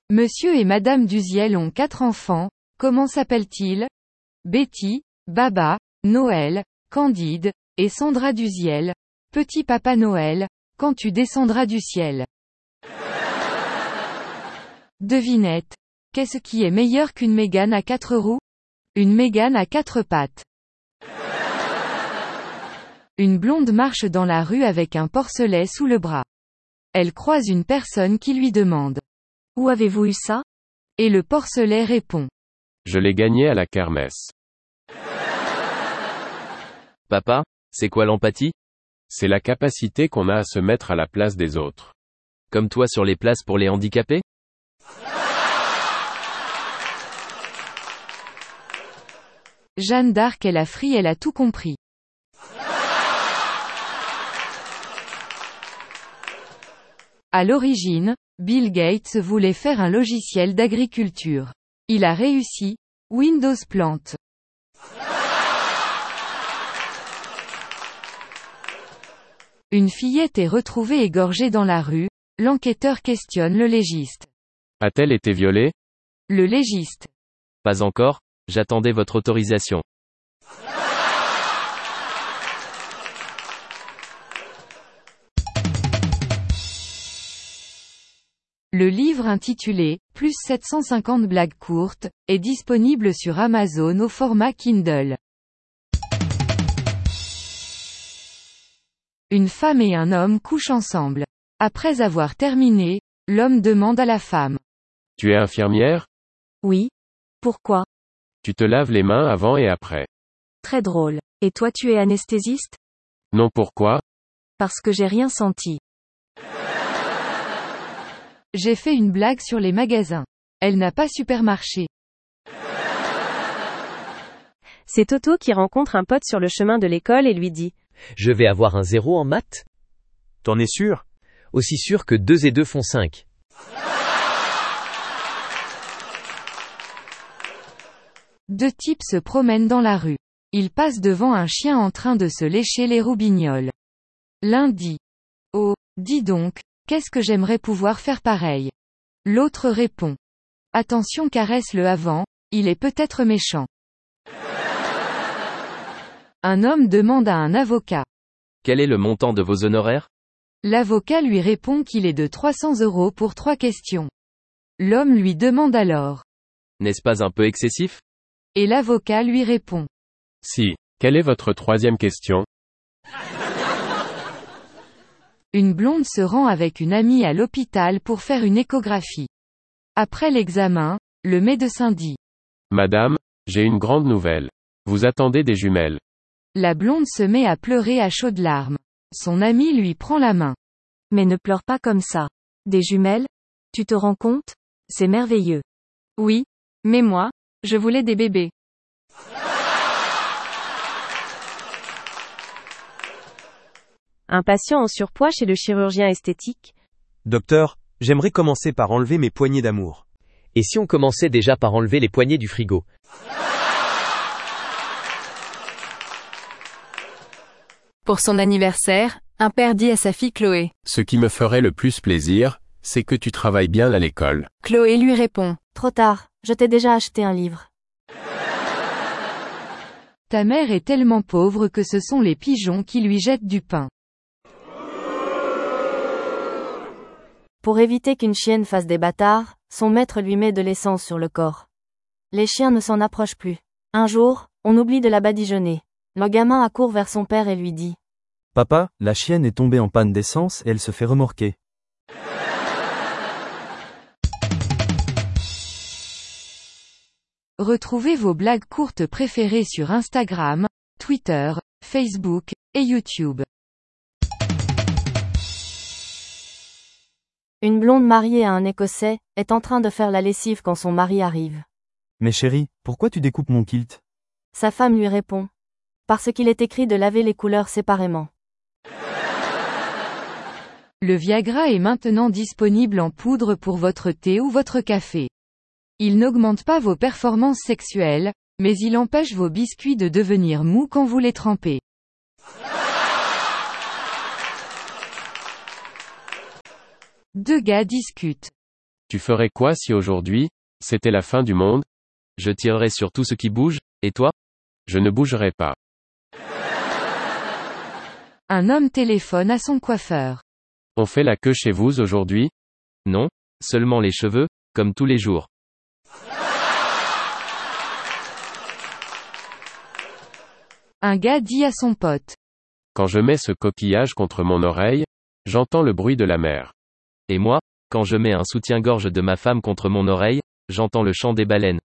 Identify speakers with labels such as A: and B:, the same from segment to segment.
A: Monsieur et Madame Duziel ont 4 enfants, comment s'appellent-ils? Betty, Baba, Noël, Candide, et Sandra Duziel. Petit Papa Noël, quand tu descendras du ciel. Devinette. Qu'est-ce qui est meilleur qu'une Mégane à 4 roues? Une Mégane à 4 pattes. Une blonde marche dans la rue avec un porcelet sous le bras. Elle croise une personne qui lui demande: Où avez-vous eu ça? Et le porcelet répond:
B: Je l'ai gagné à la kermesse.
C: Papa, c'est quoi l'empathie?
B: C'est la capacité qu'on a à se mettre à la place des autres.
C: Comme toi sur les places pour les handicapés?
A: Jeanne d'Arc est la frie, elle a tout compris. À l'origine, Bill Gates voulait faire un logiciel d'agriculture. Il a réussi. Windows plante. Une fillette est retrouvée égorgée dans la rue. L'enquêteur questionne le légiste.
B: A-t-elle été violée?
A: Le légiste.
C: Pas encore, j'attendais votre autorisation.
A: Le livre intitulé « Plus 750 blagues courtes » est disponible sur Amazon au format Kindle. Une femme et un homme couchent ensemble. Après avoir terminé, l'homme demande à la femme:
B: Tu es infirmière?
D: Oui. Pourquoi?
B: Tu te laves les mains avant et après.
D: Très drôle. Et toi tu es anesthésiste?
B: Non, pourquoi?
D: Parce que j'ai rien senti.
A: J'ai fait une blague sur les magasins. Elle n'a pas super marché.
D: C'est Toto qui rencontre un pote sur le chemin de l'école et lui dit:
E: Je vais avoir un 0 en maths?
F: T'en es sûr?
E: Aussi sûr que 2 et 2 font 5.
A: Deux types se promènent dans la rue. Ils passent devant un chien en train de se lécher les roubignoles. L'un dit: Oh, dis donc, qu'est-ce que j'aimerais pouvoir faire pareil. L'autre répond: Attention, caresse-le avant, il est peut-être méchant. Un homme demande à un avocat:
C: Quel est le montant de vos honoraires?
A: L'avocat lui répond qu'il est de 300 € pour 3 questions. L'homme lui demande alors:
C: N'est-ce pas un peu excessif?
A: Et l'avocat lui répond:
B: Si. Quelle est votre troisième question?
A: Une blonde se rend avec une amie à l'hôpital pour faire une échographie. Après l'examen, le médecin dit:
B: Madame, j'ai une grande nouvelle. Vous attendez des jumelles.
A: La blonde se met à pleurer à chaudes larmes. Son ami lui prend la main.
D: Mais ne pleure pas comme ça. Des jumelles? Tu te rends compte? C'est merveilleux.
A: Oui, mais moi, je voulais des bébés.
D: Un patient en surpoids chez le chirurgien esthétique.
F: Docteur, j'aimerais commencer par enlever mes poignées d'amour.
E: Et si on commençait déjà par enlever les poignées du frigo?
G: Pour son anniversaire, un père dit à sa fille Chloé.
B: Ce qui me ferait le plus plaisir, c'est que tu travailles bien à l'école.
G: Chloé lui répond:
D: Trop tard, je t'ai déjà acheté un livre.
A: Ta mère est tellement pauvre que ce sont les pigeons qui lui jettent du pain.
D: Pour éviter qu'une chienne fasse des bâtards, son maître lui met de l'essence sur le corps. Les chiens ne s'en approchent plus. Un jour, on oublie de la badigeonner. Le gamin accourt vers son père et lui dit:
F: Papa, la chienne est tombée en panne d'essence et elle se fait remorquer.
A: Retrouvez vos blagues courtes préférées sur Instagram, Twitter, Facebook, et YouTube.
D: Une blonde mariée à un Écossais est en train de faire la lessive quand son mari arrive.
F: Mais chérie, pourquoi tu découpes mon kilt?
D: Sa femme lui répond: Parce qu'il est écrit de laver les couleurs séparément.
A: Le Viagra est maintenant disponible en poudre pour votre thé ou votre café. Il n'augmente pas vos performances sexuelles, mais il empêche vos biscuits de devenir mous quand vous les trempez. Deux gars discutent.
B: Tu ferais quoi si aujourd'hui, c'était la fin du monde?
C: Je tirerai sur tout ce qui bouge, et toi?
B: Je ne bougerai pas.
A: Un homme téléphone à son coiffeur.
B: On fait la queue chez vous aujourd'hui?
C: Non, seulement les cheveux, comme tous les jours.
A: Un gars dit à son pote.
B: Quand je mets ce coquillage contre mon oreille, j'entends le bruit de la mer.
C: Et moi, quand je mets un soutien-gorge de ma femme contre mon oreille, j'entends le chant des baleines.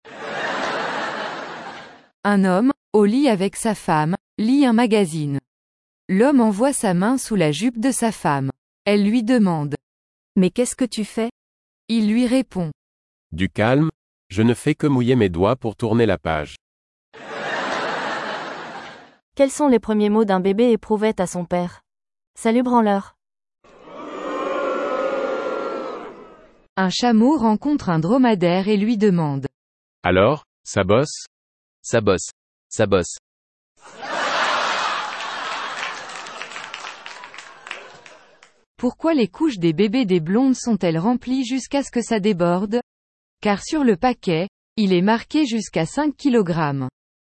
A: Un homme, au lit avec sa femme, lit un magazine. L'homme envoie sa main sous la jupe de sa femme. Elle lui demande.
D: Mais qu'est-ce que tu fais?
A: Il lui répond.
B: Du calme, je ne fais que mouiller mes doigts pour tourner la page.
D: Quels sont les premiers mots d'un bébé éprouvette à son père? Salut branleur.
A: Un chameau rencontre un dromadaire et lui demande.
B: Alors, ça bosse?
C: Ça bosse. Ça bosse.
A: Pourquoi les couches des bébés des blondes sont-elles remplies jusqu'à ce que ça déborde? Car sur le paquet, il est marqué jusqu'à 5 kg.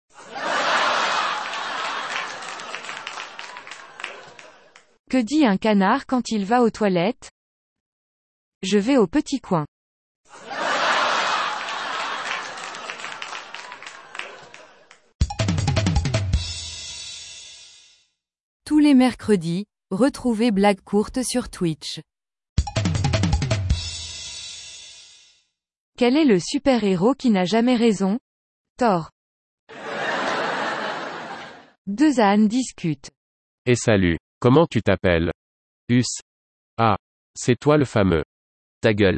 A: Que dit un canard quand il va aux toilettes? Je vais au petit coin. Tous les mercredis, retrouvez Blague courte sur Twitch. Quel est le super-héros qui n'a jamais raison? Thor. Deux ânes discutent.
B: Et salut, comment tu t'appelles?
C: Us.
B: Ah, c'est toi le fameux.
C: Ta gueule.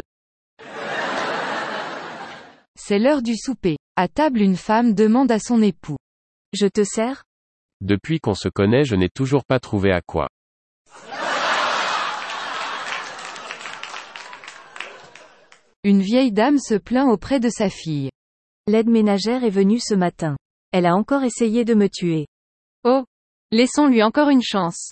A: C'est l'heure du souper. À table, une femme demande à son époux.
D: Je te sers?
B: Depuis qu'on se connaît, je n'ai toujours pas trouvé à quoi.
A: Une vieille dame se plaint auprès de sa fille.
D: L'aide ménagère est venue ce matin. Elle a encore essayé de me tuer.
G: Oh, laissons-lui encore une chance.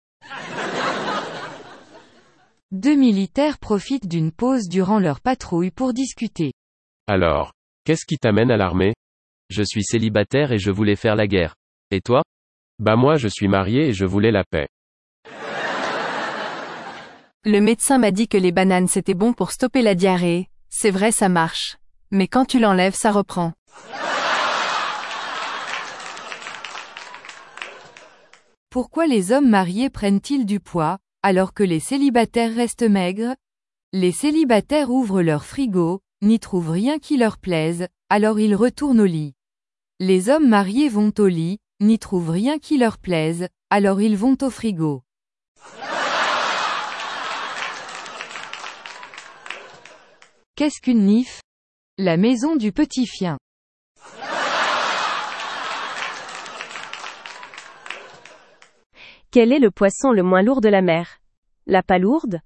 A: Deux militaires profitent d'une pause durant leur patrouille pour discuter.
B: Alors, qu'est-ce qui t'amène à l'armée?
C: Je suis célibataire et je voulais faire la guerre. Et toi?
B: Bah moi je suis marié et je voulais la paix.
G: Le médecin m'a dit que les bananes c'était bon pour stopper la diarrhée. C'est vrai, ça marche. Mais quand tu l'enlèves, ça reprend.
A: Pourquoi les hommes mariés prennent-ils du poids, alors que les célibataires restent maigres? Les célibataires ouvrent leur frigo, n'y trouvent rien qui leur plaise, alors ils retournent au lit. Les hommes mariés vont au lit, n'y trouvent rien qui leur plaise, alors ils vont au frigo. Qu'est-ce qu'une nif? La maison du petit chien.
H: Quel est le poisson le moins lourd de la mer? La palourde?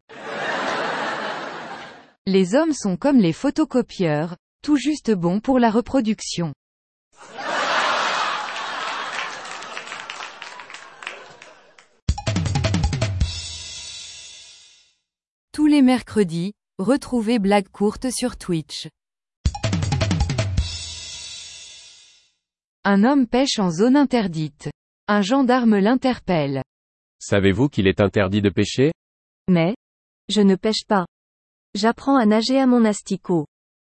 A: Les hommes sont comme les photocopieurs, tout juste bons pour la reproduction. Tous les mercredis, retrouvez Blague courte sur Twitch. Un homme pêche en zone interdite. Un gendarme l'interpelle.
B: Savez-vous qu'il est interdit de pêcher?
D: Mais, je ne pêche pas. J'apprends à nager à mon asticot.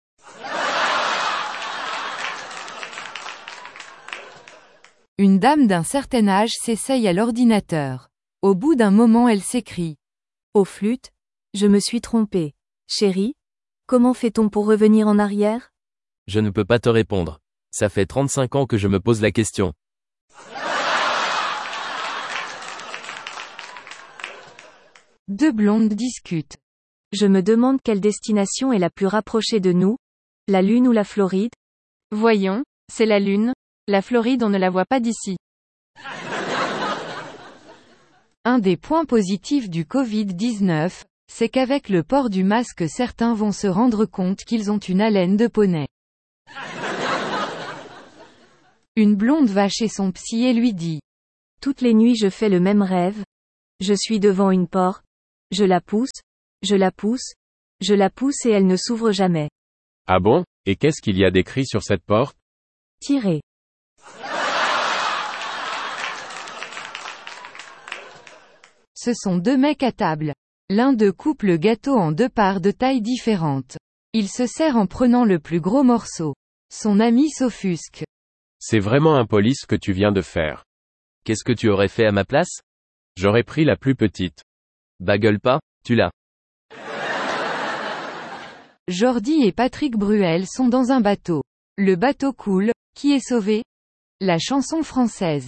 A: Une dame d'un certain âge s'essaye à l'ordinateur. Au bout d'un moment, elle s'écrie.
D: Au flûte, je me suis trompée. Chérie, comment fait-on pour revenir en arrière?
C: Je ne peux pas te répondre. Ça fait 35 ans que je me pose la question.
A: Deux blondes discutent.
D: Je me demande quelle destination est la plus rapprochée de nous? La Lune ou la Floride?
G: Voyons, c'est la Lune. La Floride, on ne la voit pas d'ici.
A: Un des points positifs du Covid-19, c'est qu'avec le port du masque, certains vont se rendre compte qu'ils ont une haleine de poney. Une blonde va chez son psy et lui dit.
D: Toutes les nuits je fais le même rêve. Je suis devant une porte. Je la pousse.
H: Je la pousse et elle ne s'ouvre jamais.
B: Ah bon? Et qu'est-ce qu'il y a d'écrit sur cette porte?
H: Tirez.
A: Ce sont deux mecs à table. L'un d'eux coupe le gâteau en deux parts de tailles différentes. Il se sert en prenant le plus gros morceau. Son ami s'offusque.
B: C'est vraiment impoli ce que tu viens de faire.
C: Qu'est-ce que tu aurais fait à ma place?
B: J'aurais pris la plus petite.
C: Bah gueule pas, tu l'as.
A: Jordi et Patrick Bruel sont dans un bateau. Le bateau coule, qui est sauvé? La chanson française.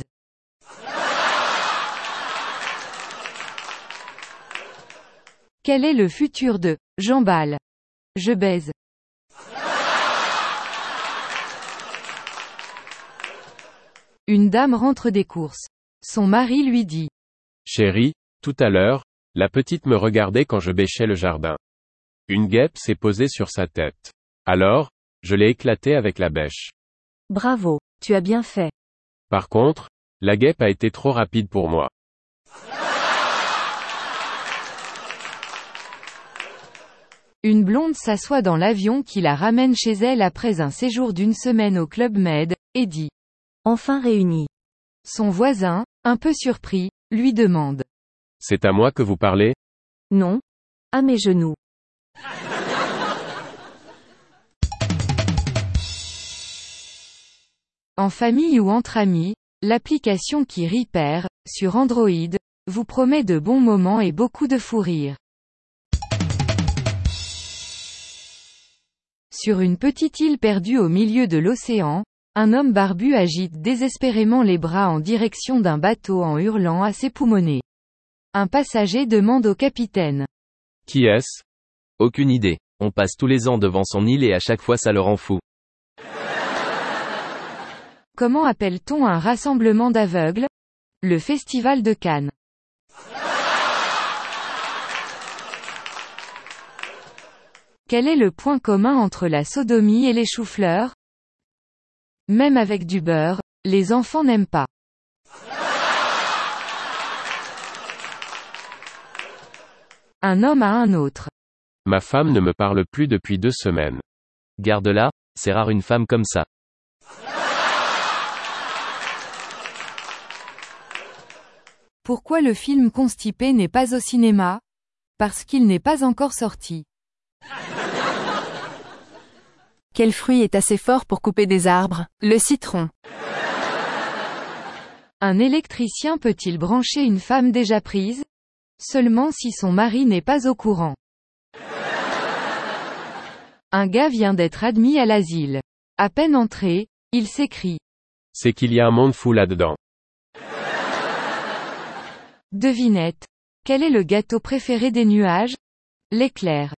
A: Quel est le futur de « j'emballe »? Je baise. Une dame rentre des courses. Son mari lui dit.
B: Chérie, tout à l'heure, la petite me regardait quand je bêchais le jardin. Une guêpe s'est posée sur sa tête. Alors, je l'ai éclatée avec la bêche.
H: Bravo, tu as bien fait.
B: Par contre, la guêpe a été trop rapide pour moi.
A: Une blonde s'assoit dans l'avion qui la ramène chez elle après un séjour d'une semaine au Club Med, et dit.
H: Enfin réunis.
A: Son voisin, un peu surpris, lui demande.
B: C'est à moi que vous parlez?
H: Non. À mes genoux.
A: En famille ou entre amis, l'application qui rit perd, sur Android, vous promet de bons moments et beaucoup de fou rire. Sur une petite île perdue au milieu de l'océan, un homme barbu agite désespérément les bras en direction d'un bateau en hurlant à ses poumonnets. Un passager demande au capitaine.
B: Qui est-ce?
C: Aucune idée. On passe tous les ans devant son île et à chaque fois ça le rend fou.
A: Comment appelle-t-on un rassemblement d'aveugles? Le Festival de Cannes. Quel est le point commun entre la sodomie et les choux-fleurs? Même avec du beurre, les enfants n'aiment pas. Un homme à un autre.
B: Ma femme ne me parle plus depuis 2 semaines.
C: Garde-la, c'est rare une femme comme ça.
A: Pourquoi le film Constipé n'est pas au cinéma? Parce qu'il n'est pas encore sorti.
G: Quel fruit est assez fort pour couper des arbres? Le citron.
A: Un électricien peut-il brancher une femme déjà prise? Seulement si son mari n'est pas au courant. Un gars vient d'être admis à l'asile. À peine entré, il s'écrie.
B: C'est qu'il y a un monde fou là-dedans.
A: Devinette. Quel est le gâteau préféré des nuages? L'éclair.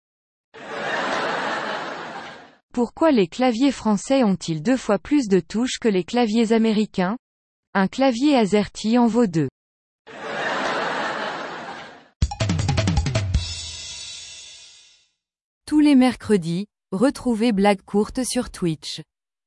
A: Pourquoi les claviers français ont-ils 2 fois plus de touches que les claviers américains? Un clavier AZERTY en vaut 2. Tous les mercredis, retrouvez Blague courte sur Twitch.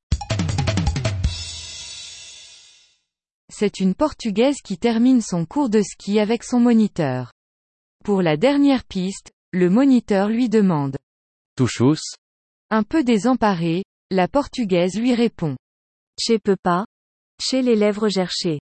A: C'est une Portugaise qui termine son cours de ski avec son moniteur. Pour la dernière piste, le moniteur lui demande.
B: Touchous?
A: Un peu désemparée, la Portugaise lui répond.
H: Che peux pas. Che les lèvres gerchées.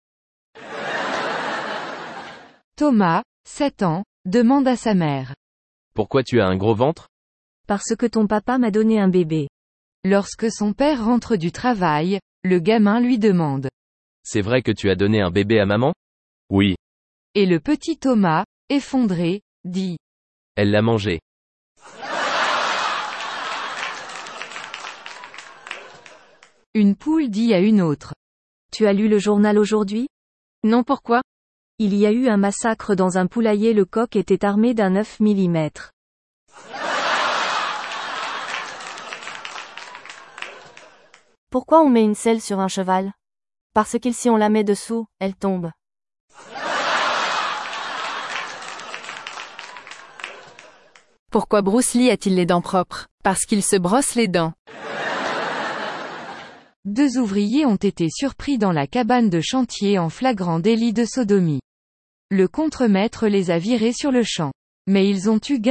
A: Thomas, 7 ans, demande à sa mère.
C: Pourquoi tu as un gros ventre?
H: Parce que ton papa m'a donné un bébé.
A: Lorsque son père rentre du travail, le gamin lui demande.
C: C'est vrai que tu as donné un bébé à maman?
B: Oui.
A: Et le petit Thomas, effondré, dit.
C: Elle l'a mangé.
A: Une poule dit à une autre.
H: Tu as lu le journal aujourd'hui?
G: Non, pourquoi?
H: Il y a eu un massacre dans un poulailler. Le coq était armé d'un 9 mm.
D: Pourquoi on met une selle sur un cheval? Parce que si on la met dessous, elle tombe.
G: Pourquoi Bruce Lee a-t-il les dents propres? Parce qu'il se brosse les dents.
A: 2 ouvriers ont été surpris dans la cabane de chantier en flagrant délit de sodomie. Le contremaître les a virés sur le champ. Mais ils ont eu gain